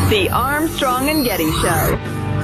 The Armstrong and Getty Show.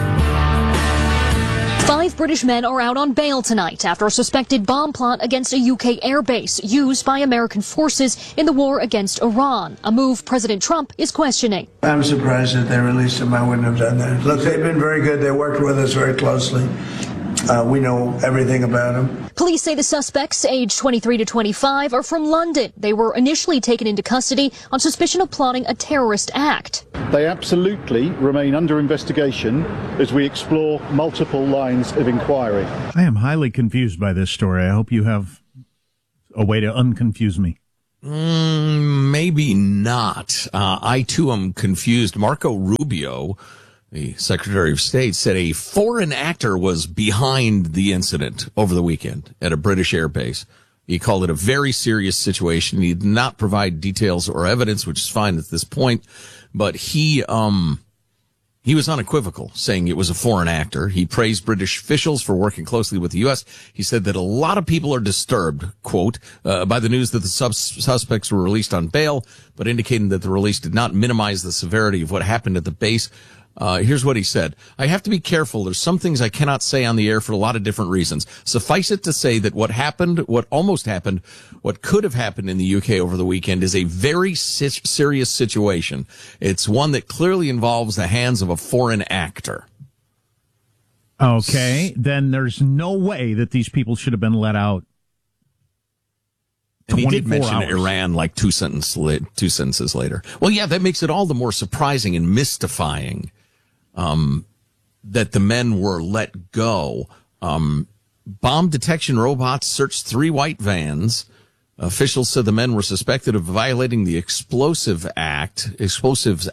5 British men are out on bail tonight after a suspected bomb plot against a UK airbase used by American forces in the war against Iran, a move President Trump is questioning. I'm surprised that they released him. I wouldn't have done that. Look, they've been very good. They worked with us very closely. We know everything about them. Police say the suspects, aged 23 to 25, are from London. They were initially taken into custody on suspicion of plotting a terrorist act. They absolutely remain under investigation as we explore multiple lines of inquiry. I am highly confused by this story. I hope you have a way to unconfuse me. Maybe not. I, too, am confused. Marco Rubio, the Secretary of State, said a foreign actor was behind the incident over the weekend at a British airbase. He called it a very serious situation. He did not provide details or evidence, which is fine at this point. But he was unequivocal, saying it was a foreign actor. He praised British officials for working closely with the U.S. He said that a lot of people are disturbed, quote, by the news that the suspects were released on bail, but indicating that the release did not minimize the severity of what happened at the base. Here's what he said. I have to be careful. There's some things I cannot say on the air for a lot of different reasons. Suffice it to say that what happened, what almost happened, what could have happened in the UK over the weekend is a very serious situation. It's one that clearly involves the hands of a foreign actor. Okay, then there's no way that these people should have been let out. And he did mention hours. Iran like two sentences later. Well, yeah, that makes it all the more surprising and mystifying that the men were let go. Bomb detection robots searched 3 white vans. Officials said the men were suspected of violating the Explosives Act. Does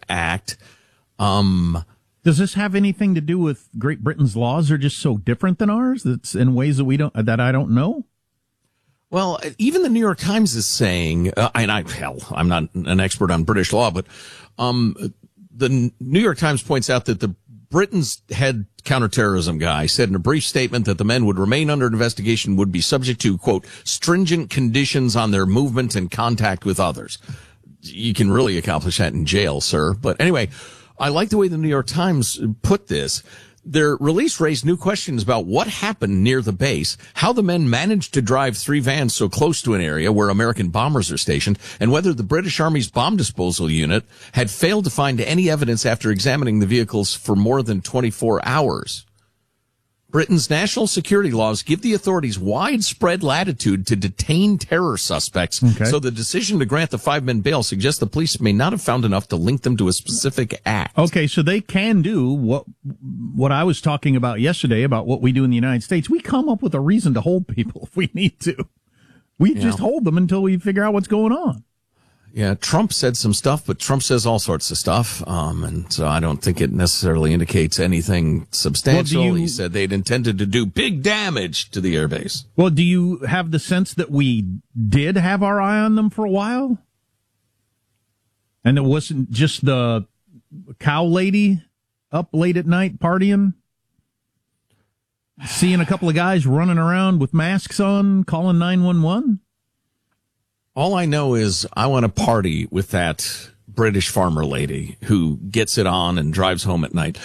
this have anything to do with Great Britain's laws? Are just so different than ours? That's in ways that I don't know. Well, even the New York Times is saying, I'm not an expert on British law, but the New York Times points out that the Britain's head counterterrorism guy said in a brief statement that the men would remain under investigation, would be subject to, quote, stringent conditions on their movement and contact with others. You can really accomplish that in jail, sir. But anyway, I like the way the New York Times put this. Their release raised new questions about what happened near the base, how the men managed to drive 3 vans so close to an area where American bombers are stationed, and whether the British Army's bomb disposal unit had failed to find any evidence after examining the vehicles for more than 24 hours. Britain's national security laws give the authorities widespread latitude to detain terror suspects. Okay. So the decision to grant the 5 men bail suggests the police may not have found enough to link them to a specific act. Okay, so they can do what I was talking about yesterday about what we do in the United States. We come up with a reason to hold people if we need to. We just hold them until we figure out what's going on. Yeah, Trump said some stuff, but Trump says all sorts of stuff, and so I don't think it necessarily indicates anything substantial. Well, he said they'd intended to do big damage to the airbase. Well, do you have the sense that we did have our eye on them for a while? And it wasn't just the cow lady up late at night partying? Seeing a couple of guys running around with masks on, calling 911? All I know is I want to party with that British farmer lady who gets it on and drives home at night.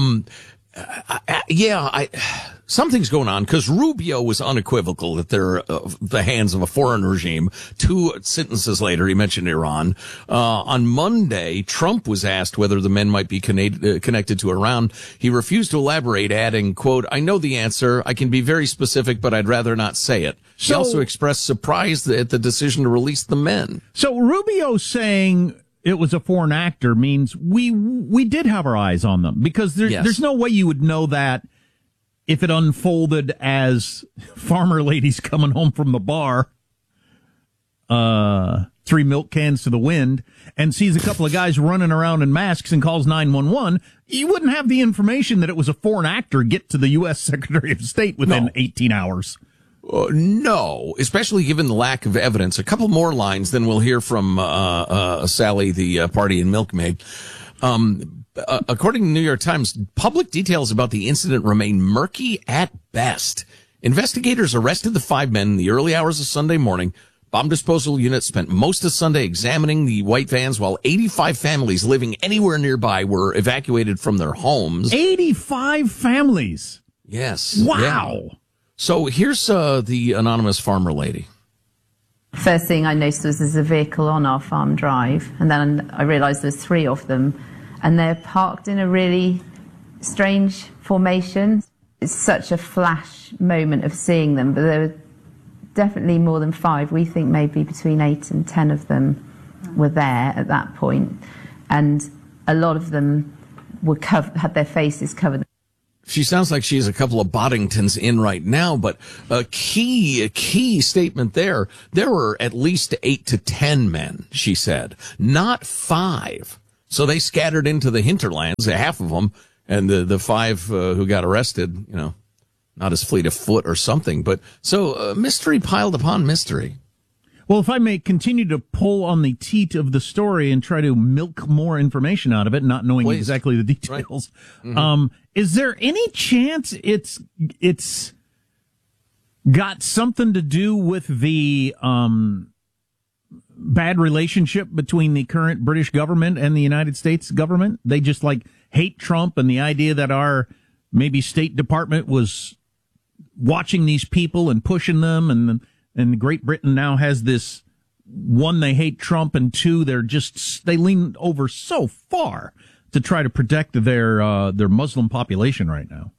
Something's going on because Rubio was unequivocal that they're the hands of a foreign regime. 2 sentences later, he mentioned Iran. On Monday, Trump was asked whether the men might be connected to Iran. He refused to elaborate, adding, quote, I know the answer. I can be very specific, but I'd rather not say it. He also expressed surprise at the decision to release the men. So Rubio saying it was a foreign actor means we did have our eyes on them, because there's no way you would know that if it unfolded as farmer ladies coming home from the bar, 3 milk cans to the wind, and sees a couple of guys running around in masks and calls 911. You wouldn't have the information that it was a foreign actor get to the U.S. Secretary of State within 18 hours. No, especially given the lack of evidence. A couple more lines, then we'll hear from Sally, the party and milkmaid. According to the New York Times, public details about the incident remain murky at best. Investigators arrested the 5 men in the early hours of Sunday morning, Bomb disposal units spent most of Sunday examining the white vans, while 85 families living anywhere nearby were evacuated from their homes. 85 families. Yes. Wow. Yeah. So here's the anonymous farmer lady. First thing I noticed was there's a vehicle on our farm drive, and then I realised there's 3 of them, and they're parked in a really strange formation. It's such a flash moment of seeing them, but there were definitely more than 5. We think maybe between 8 and 10 of them were there at that point, and a lot of them were had their faces covered. She sounds like she's a couple of Boddingtons in right now, but a key statement there were at least 8 to 10 men, she said, not 5. So they scattered into the hinterlands, half of them, and the 5 who got arrested, not as fleet of foot or something. But so mystery piled upon mystery. Well, if I may continue to pull on the teat of the story and try to milk more information out of it, not knowing exactly the details, right. Mm-hmm. Is there any chance it's got something to do with the bad relationship between the current British government and the United States government? They just hate Trump, and the idea that our maybe State Department was watching these people and pushing them, and Great Britain now has this, 1, they hate Trump, and 2, they lean over so far to try to protect their Muslim population right now.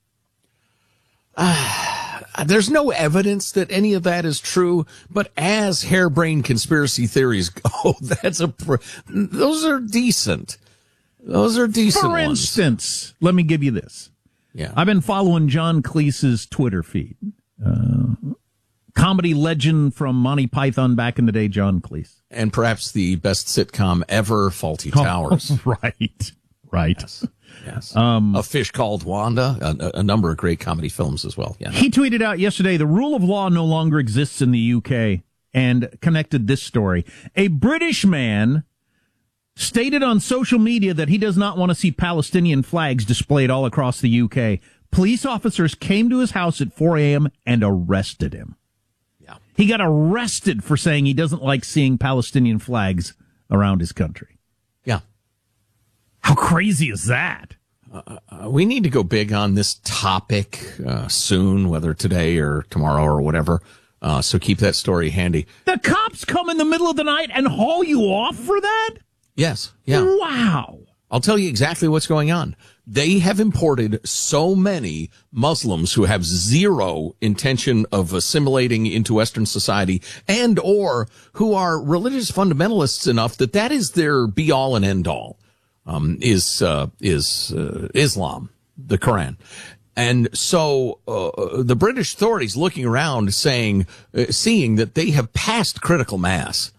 There's no evidence that any of that is true, but as harebrained conspiracy theories go, those are decent. Those are decent For ones. instance, let me give you this. Yeah. I've been following John Cleese's Twitter feed. Comedy legend from Monty Python back in the day, John Cleese. And perhaps the best sitcom ever, Fawlty Towers. Right. Yes. A Fish Called Wanda, a number of great comedy films as well. Yeah. He tweeted out yesterday, the rule of law no longer exists in the UK, and connected this story. A British man stated on social media that he does not want to see Palestinian flags displayed all across the UK. Police officers came to his house at 4 a.m. and arrested him. Yeah. He got arrested for saying he doesn't like seeing Palestinian flags around his country. Yeah. How crazy is that? We need to go big on this topic soon, whether today or tomorrow or whatever. So keep that story handy. The cops come in the middle of the night and haul you off for that? Yes. Yeah. Wow. I'll tell you exactly what's going on. They have imported so many Muslims who have zero intention of assimilating into Western society, and or who are religious fundamentalists enough that is their be all and end all. Is Islam, the Quran. And so the British authorities looking around seeing that they have passed critical mass.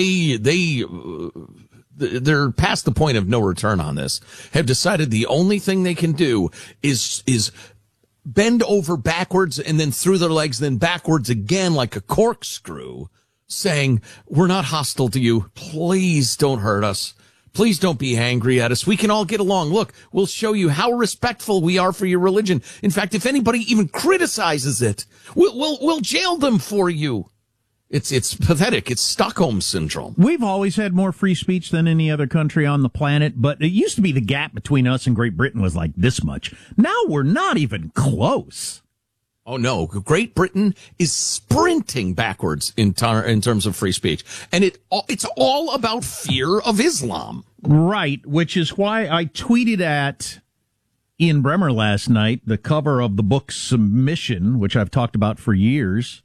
They're past the point of no return on this, have decided the only thing they can do is bend over backwards and then through their legs, then backwards again like a corkscrew, saying, we're not hostile to you. Please don't hurt us. Please don't be angry at us. We can all get along. Look, we'll show you how respectful we are for your religion. In fact, if anybody even criticizes it, we'll jail them for you. It's pathetic. It's Stockholm syndrome. We've always had more free speech than any other country on the planet, but it used to be the gap between us and Great Britain was like this much. Now we're not even close. Oh, no. Great Britain is sprinting backwards in terms of free speech. And it's all about fear of Islam. Right, which is why I tweeted at Ian Bremmer last night the cover of the book Submission, which I've talked about for years,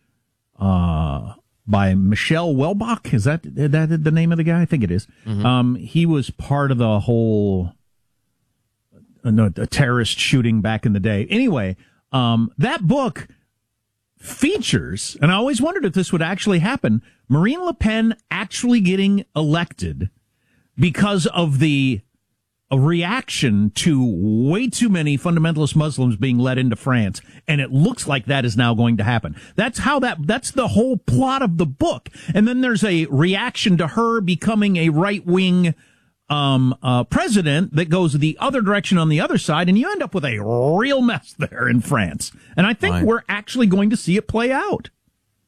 by Michel Welbach. Is that the name of the guy? I think it is. Mm-hmm. He was part of the whole terrorist shooting back in the day. Anyway, that book features, and I always wondered if this would actually happen, Marine Le Pen actually getting elected because of the reaction to way too many fundamentalist Muslims being let into France. And it looks like that is now going to happen. That's the whole plot of the book. And then there's a reaction to her becoming a right-wing president that goes the other direction on the other side, and you end up with a real mess there in France. And I think we're actually going to see it play out.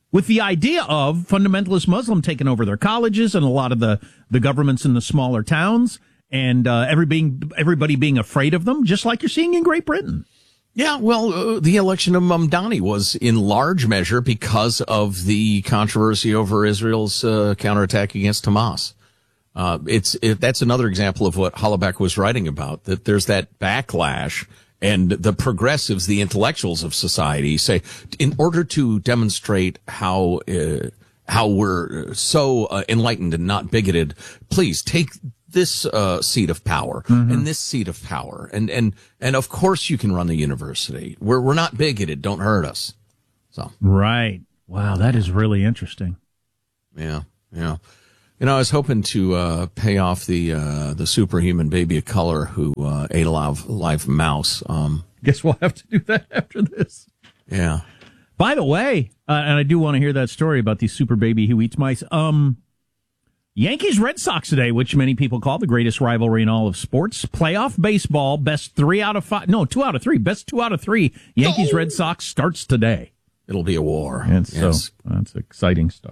with the idea of fundamentalist Muslim taking over their colleges and a lot of the governments in the smaller towns, and everybody being afraid of them, just like you're seeing in Great Britain. Yeah, well, the election of Mamdani was in large measure because of the controversy over Israel's counterattack against Hamas. That's another example of what Hollaback was writing about, that there's that backlash, and the progressives, the intellectuals of society, say, in order to demonstrate how we're so enlightened and not bigoted, please take this seat of power and this seat of power, and of course you can run the university. We're not bigoted. Don't hurt us. So right. Wow, that is really interesting. Yeah. I was hoping to pay off the superhuman baby of color who ate a live mouse. Guess we'll have to do that after this. Yeah. By the way, and I do want to hear that story about the super baby who eats mice. Yankees Red Sox today, which many people call the greatest rivalry in all of sports. Playoff baseball, best 2 out of 3. Yankees Red Sox starts today. It'll be a war. And yes. So that's exciting stuff.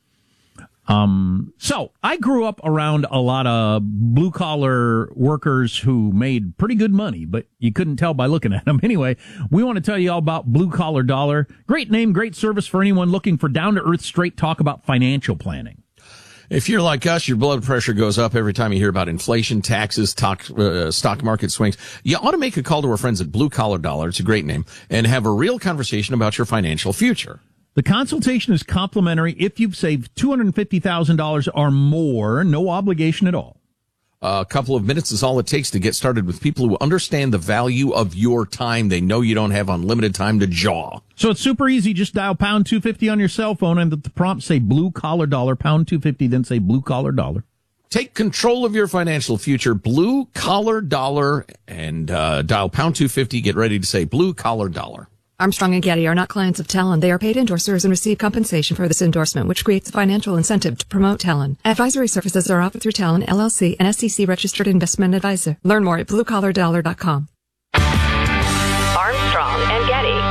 So I grew up around a lot of blue collar workers who made pretty good money, but you couldn't tell by looking at them. Anyway, we want to tell you all about Blue Collar Dollar. Great name, great service for anyone looking for down to earth, straight talk about financial planning. If you're like us, your blood pressure goes up every time you hear about inflation, taxes, stock market swings. You ought to make a call to our friends at Blue Collar Dollar. It's a great name, and have a real conversation about your financial future. The consultation is complimentary if you've saved $250,000 or more, no obligation at all. A couple of minutes is all it takes to get started with people who understand the value of your time. They know you don't have unlimited time to jaw. So it's super easy. Just dial pound 250 on your cell phone, and the prompt say Blue Collar Dollar, pound 250, then say Blue Collar Dollar. Take control of your financial future, Blue Collar Dollar, and dial pound 250. Get ready to say Blue Collar Dollar. Armstrong and Getty are not clients of Talon. They are paid endorsers and receive compensation for this endorsement, which creates a financial incentive to promote Talon. Advisory services are offered through Talon, LLC, an SEC-registered investment advisor. Learn more at bluecollardollar.com. Armstrong and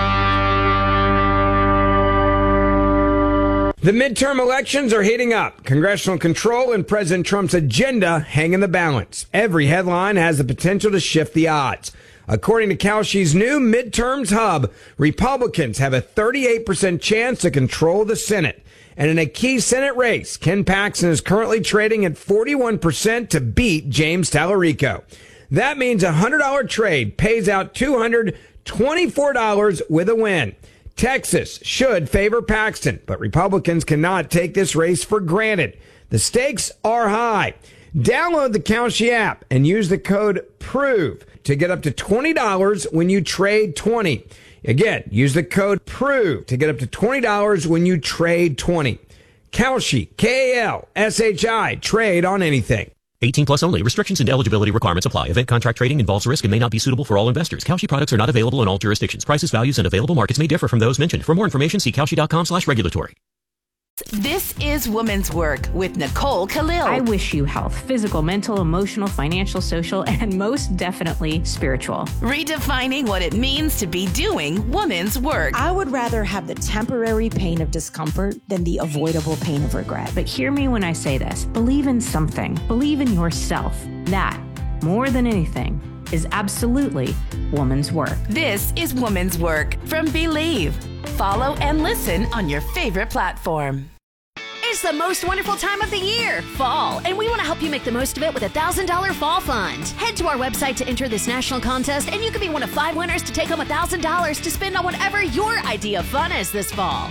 Getty. The midterm elections are heating up. Congressional control and President Trump's agenda hang in the balance. Every headline has the potential to shift the odds. According to Kalshi's new midterms hub, Republicans have a 38% chance to control the Senate. And in a key Senate race, Ken Paxton is currently trading at 41% to beat James Tallarico. That means a $100 trade pays out $224 with a win. Texas should favor Paxton, but Republicans cannot take this race for granted. The stakes are high. Download the Kalshi app and use the code PROVE to get up to $20 when you trade 20. Again, use the code PROVE to get up to $20 when you trade 20. Kalshi, Kalshi, trade on anything. 18 plus only. Restrictions and eligibility requirements apply. Event contract trading involves risk and may not be suitable for all investors. Kalshi products are not available in all jurisdictions. Prices, values, and available markets may differ from those mentioned. For more information, see Kalshi.com/regulatory. This is Women's Work with Nicole Khalil. I wish you health, physical, mental, emotional, financial, social, and most definitely spiritual. Redefining what it means to be doing women's work. I would rather have the temporary pain of discomfort than the avoidable pain of regret. But hear me when I say this. Believe in something. Believe in yourself. That, more than anything, is absolutely woman's work. This is Woman's Work from Believe. Follow and listen on your favorite platform. It's the most wonderful time of the year, fall, and we want to help you make the most of it with a $1,000 fall fund. Head to our website to enter this national contest, and you could be one of 5 winners to take home $1,000 to spend on whatever your idea of fun is this fall.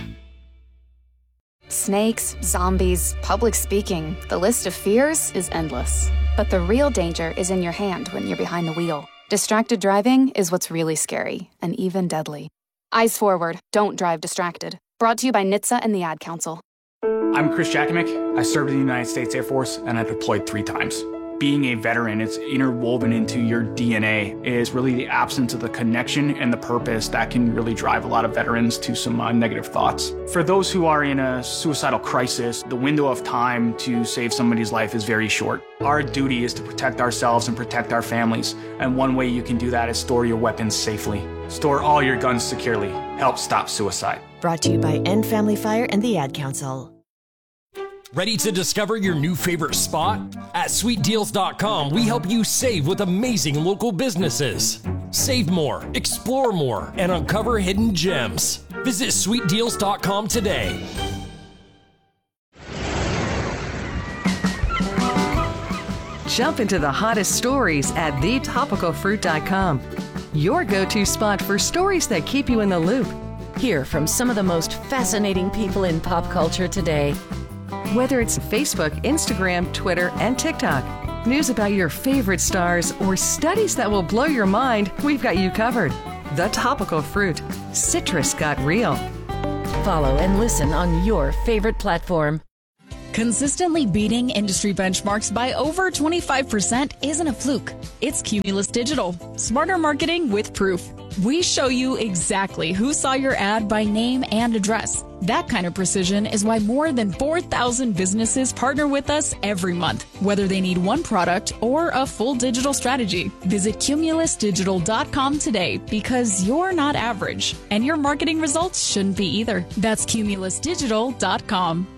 Snakes, zombies, public speaking, the list of fears is endless. But the real danger is in your hand when you're behind the wheel. Distracted driving is what's really scary and even deadly. Eyes forward, don't drive distracted. Brought to you by NHTSA and the Ad Council. I'm Chris Jakimick. I served in the United States Air Force and I deployed 3 times. being a veteran, it's interwoven into your DNA, is really the absence of the connection and the purpose that can really drive a lot of veterans to some negative thoughts. For those who are in a suicidal crisis, the window of time to save somebody's life is very short. Our duty is to protect ourselves and protect our families, and one way you can do that is store your weapons safely. Store all your guns securely. Help stop suicide. Brought to you by End Family Fire and the Ad Council. Ready to discover your new favorite spot? At sweetdeals.com, we help you save with amazing local businesses. Save more, explore more, and uncover hidden gems. Visit sweetdeals.com today. Jump into the hottest stories at thetopicalfruit.com. Your go-to spot for stories that keep you in the loop. Hear from some of the most fascinating people in pop culture today. Whether it's Facebook, Instagram, Twitter, and TikTok, news about your favorite stars, or studies that will blow your mind, we've got you covered. The Topical Fruit. Citrus got real. Follow and listen on your favorite platform. Consistently beating industry benchmarks by over 25% isn't a fluke. It's Cumulus Digital. Smarter marketing with proof. We show you exactly who saw your ad by name and address. That kind of precision is why more than 4,000 businesses partner with us every month, whether they need one product or a full digital strategy. Visit cumulusdigital.com today, because you're not average, and your marketing results shouldn't be either. That's cumulusdigital.com.